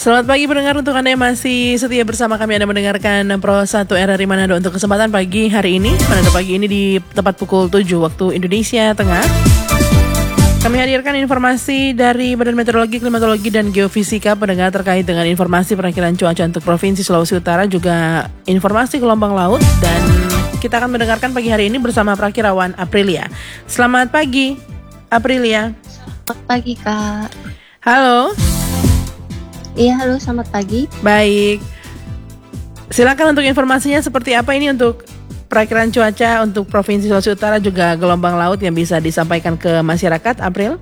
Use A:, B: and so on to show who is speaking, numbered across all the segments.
A: Selamat pagi pendengar, untuk Anda yang masih setia bersama kami, Anda mendengarkan Pro 1 RRI Manado untuk kesempatan pagi hari ini. Manado pagi ini di tepat pukul 7 waktu Indonesia Tengah. Kami hadirkan informasi dari Badan Meteorologi, Klimatologi, dan Geofisika pendengar terkait dengan informasi perakilan cuaca untuk Provinsi Sulawesi Utara, juga informasi gelombang laut, dan kita akan mendengarkan pagi hari ini bersama Prakirawan Aprilia. Selamat pagi, Aprilia.
B: Selamat pagi, Kak.
A: Halo.
B: Iya, halo, selamat pagi.
A: Baik. Silakan untuk informasinya seperti apa ini untuk perakilan cuaca untuk Provinsi Sulawesi Utara juga gelombang laut yang bisa disampaikan ke masyarakat, April?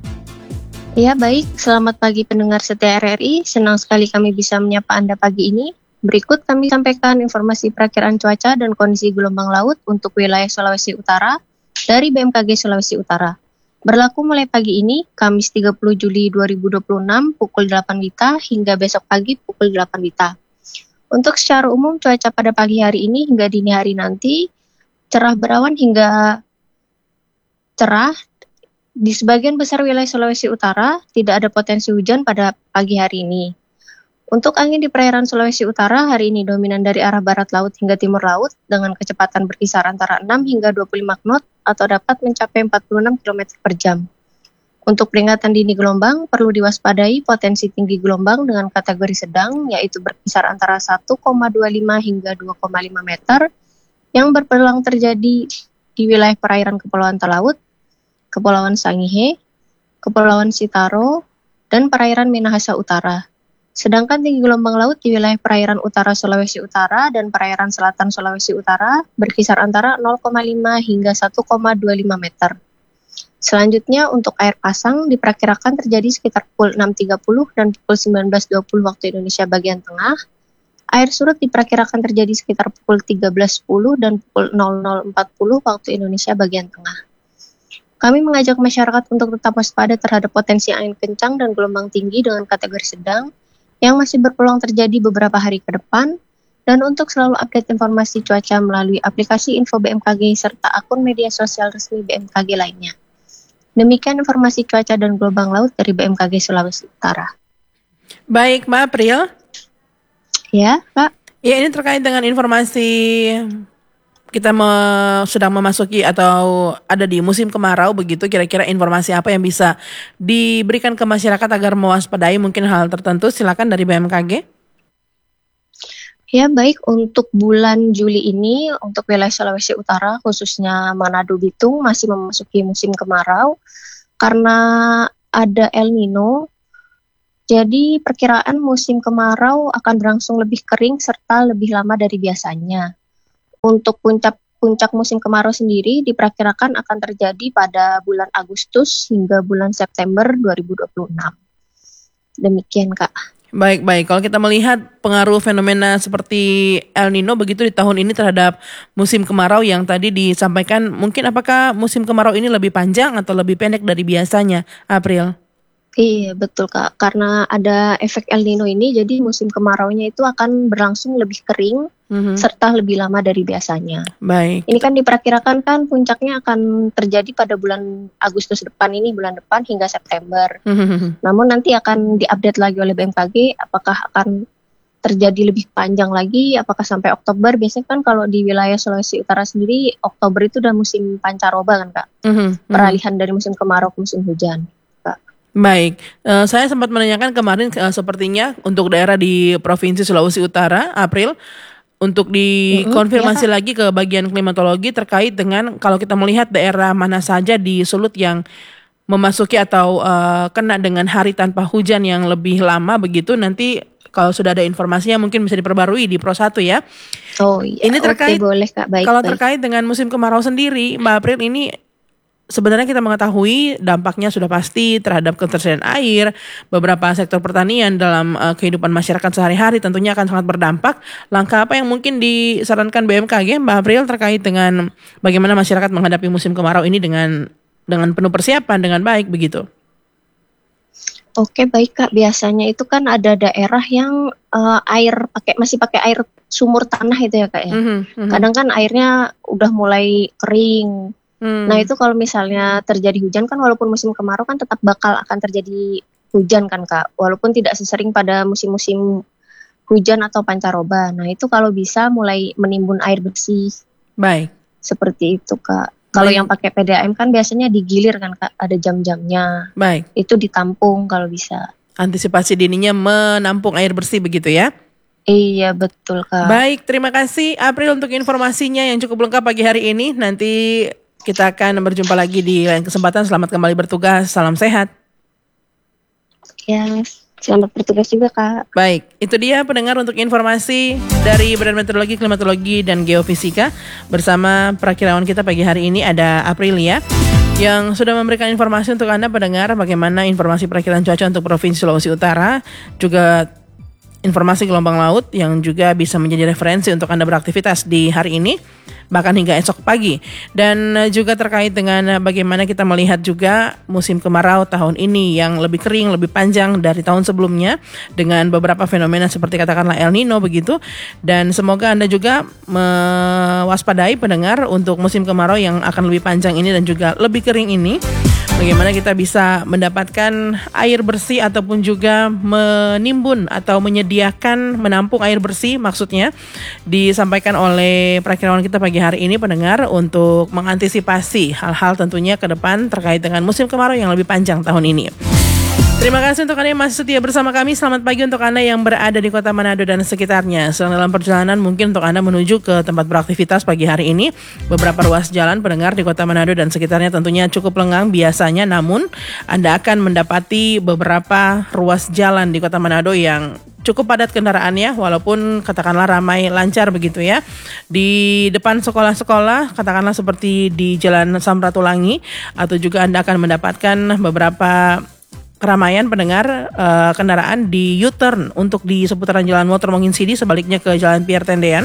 B: Iya, baik. Selamat pagi pendengar setia RRI. Senang sekali kami bisa menyapa Anda pagi ini. Berikut kami sampaikan informasi perakiraan cuaca dan kondisi gelombang laut untuk wilayah Sulawesi Utara dari BMKG Sulawesi Utara. Berlaku mulai pagi ini, Kamis 30 Juli 2026 pukul 8 WITA hingga besok pagi pukul 8 WITA. Untuk secara umum, cuaca pada pagi hari ini hingga dini hari nanti cerah berawan hingga cerah. Di sebagian besar wilayah Sulawesi Utara tidak ada potensi hujan pada pagi hari ini. Untuk angin di perairan Sulawesi Utara hari ini dominan dari arah barat laut hingga timur laut dengan kecepatan berkisar antara 6 hingga 25 knot atau dapat mencapai 46 km per jam. Untuk peringatan dini gelombang perlu diwaspadai potensi tinggi gelombang dengan kategori sedang, yaitu berkisar antara 1,25 hingga 2,5 meter yang berpeluang terjadi di wilayah perairan Kepulauan Talaut, Kepulauan Sangihe, Kepulauan Sitaro, dan perairan Minahasa Utara. Sedangkan tinggi gelombang laut di wilayah perairan utara Sulawesi Utara dan perairan selatan Sulawesi Utara berkisar antara 0,5 hingga 1,25 meter. Selanjutnya untuk air pasang diperkirakan terjadi sekitar pukul 6.30 dan pukul 19.20 waktu Indonesia bagian tengah. Air surut diperkirakan terjadi sekitar pukul 13.10 dan pukul 00.40 waktu Indonesia bagian tengah. Kami mengajak masyarakat untuk tetap waspada terhadap potensi angin kencang dan gelombang tinggi dengan kategori sedang yang masih berpeluang terjadi beberapa hari ke depan, dan untuk selalu update informasi cuaca melalui aplikasi Info BMKG serta akun media sosial resmi BMKG lainnya. Demikian informasi cuaca dan gelombang laut dari BMKG Sulawesi Utara.
A: Baik, Mbak April.
B: Ya, Kak.
A: Ya, ini terkait dengan informasi kita sedang memasuki atau ada di musim kemarau begitu, kira-kira informasi apa yang bisa diberikan ke masyarakat agar mewaspadai mungkin hal tertentu, silakan dari BMKG.
B: Ya, baik, untuk bulan Juli ini untuk wilayah Sulawesi Utara khususnya Manado Bitung masih memasuki musim kemarau karena ada El Nino. Jadi perkiraan musim kemarau akan berlangsung lebih kering serta lebih lama dari biasanya. Untuk puncak musim kemarau sendiri diperkirakan akan terjadi pada bulan Agustus hingga bulan September 2026. Demikian, Kak.
A: Baik. Kalau kita melihat pengaruh fenomena seperti El Nino begitu di tahun ini terhadap musim kemarau yang tadi disampaikan, mungkin apakah musim kemarau ini lebih panjang atau lebih pendek dari biasanya, April?
B: Iya, betul, Kak. Karena ada efek El Nino ini, jadi musim kemaraunya itu akan berlangsung lebih kering serta lebih lama dari biasanya.
A: Baik.
B: Ini kan diperkirakan kan puncaknya akan terjadi pada bulan Agustus depan ini, bulan depan hingga September. Namun nanti akan diupdate lagi oleh BMKG apakah akan terjadi lebih panjang lagi, apakah sampai Oktober. Biasanya kan kalau di wilayah Sulawesi Utara sendiri, Oktober itu udah musim pancaroba kan, Kak. Peralihan dari musim kemarau ke musim hujan.
A: Baik, saya sempat menanyakan kemarin sepertinya untuk daerah di Provinsi Sulawesi Utara, April, untuk dikonfirmasi lagi ke bagian klimatologi terkait dengan kalau kita melihat daerah mana saja di Sulut yang memasuki atau kena dengan hari tanpa hujan yang lebih lama begitu, nanti kalau sudah ada informasinya mungkin bisa diperbarui di Pro 1 ya.
B: Oh iya,
A: ini terkait,
B: boleh, Kak. Baik,
A: kalau terkait dengan musim kemarau sendiri, Mbak April, ini sebenarnya kita mengetahui dampaknya sudah pasti terhadap ketersediaan air, beberapa sektor pertanian dalam kehidupan masyarakat sehari-hari tentunya akan sangat berdampak. Langkah apa yang mungkin disarankan BMKG, Mbak April, terkait dengan bagaimana masyarakat menghadapi musim kemarau ini dengan penuh persiapan, dengan baik begitu?
B: Oke, baik, Kak. Biasanya itu kan ada daerah yang masih pakai air sumur tanah itu ya, Kak ya. Kadang kan airnya udah mulai kering. Nah itu kalau misalnya terjadi hujan kan walaupun musim kemarau kan tetap bakal akan terjadi hujan kan Kak, walaupun tidak sesering pada musim-musim hujan atau pancaroba. Nah itu kalau bisa mulai menimbun air bersih
A: Baik.
B: seperti itu Kak. Kalau yang pakai PDAM kan biasanya digilir kan Kak, ada jam-jamnya.
A: Baik.
B: Itu ditampung kalau bisa.
A: Antisipasi dininya menampung air bersih begitu ya?
B: Iya betul Kak.
A: Baik, terima kasih April untuk informasinya yang cukup lengkap pagi hari ini. Nanti kita akan berjumpa lagi di lain kesempatan. Selamat kembali bertugas, salam sehat.
B: Ya, selamat bertugas juga Kak.
A: Baik, itu dia pendengar untuk informasi dari Badan Meteorologi, Klimatologi, dan Geofisika. Bersama perakirawan kita pagi hari ini ada Aprilia yang sudah memberikan informasi untuk Anda pendengar bagaimana informasi perakiraan cuaca untuk Provinsi Sulawesi Utara, juga informasi gelombang laut yang juga bisa menjadi referensi untuk Anda beraktivitas di hari ini, bahkan hingga esok pagi. Dan juga terkait dengan bagaimana kita melihat juga musim kemarau tahun ini yang lebih kering, lebih panjang dari tahun sebelumnya, dengan beberapa fenomena seperti katakanlah El Nino begitu. Dan semoga Anda juga mewaspadai pendengar untuk musim kemarau yang akan lebih panjang ini dan juga lebih kering ini. Bagaimana kita bisa mendapatkan air bersih ataupun juga menimbun atau menyediakan menampung air bersih, maksudnya disampaikan oleh perakirawan kita pagi hari ini pendengar untuk mengantisipasi hal-hal tentunya ke depan terkait dengan musim kemarau yang lebih panjang tahun ini. Terima kasih untuk Anda yang masih setia bersama kami. Selamat pagi untuk Anda yang berada di Kota Manado dan sekitarnya. Sedang dalam perjalanan mungkin untuk Anda menuju ke tempat beraktivitas pagi hari ini. Beberapa ruas jalan pendengar di Kota Manado dan sekitarnya tentunya cukup lengang biasanya. Namun Anda akan mendapati beberapa ruas jalan di Kota Manado yang cukup padat kendaraannya, walaupun katakanlah ramai lancar begitu ya. Di depan sekolah-sekolah, katakanlah seperti di Jalan Samratulangi, atau juga Anda akan mendapatkan beberapa keramaian pendengar kendaraan di U-turn untuk di seputaran Jalan Motor Monginsidi sebaliknya ke Jalan Pierre Tendean.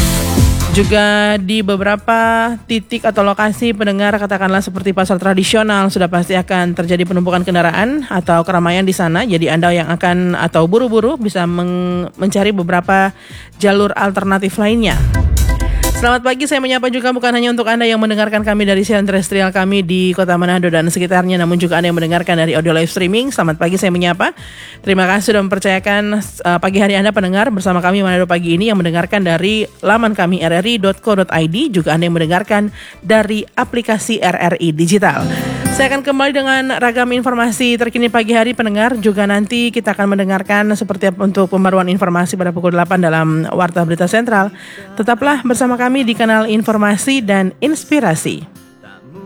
A: Juga di beberapa titik atau lokasi pendengar katakanlah seperti pasar tradisional sudah pasti akan terjadi penumpukan kendaraan atau keramaian di sana. Jadi Anda yang akan atau buru-buru bisa mencari beberapa jalur alternatif lainnya. Selamat pagi, saya menyapa juga bukan hanya untuk Anda yang mendengarkan kami dari siaran terestrial kami di Kota Manado dan sekitarnya, namun juga Anda yang mendengarkan dari audio live streaming. Selamat pagi, saya menyapa. Terima kasih sudah mempercayakan pagi hari Anda pendengar bersama kami Manado Pagi ini yang mendengarkan dari laman kami rri.co.id, juga Anda yang mendengarkan dari aplikasi RRI Digital. Saya akan kembali dengan ragam informasi terkini pagi hari pendengar. Juga nanti kita akan mendengarkan seperti apa untuk pembaruan informasi pada pukul 8 dalam Warta Berita Sentral. Tetaplah bersama kami di kanal Informasi dan Inspirasi.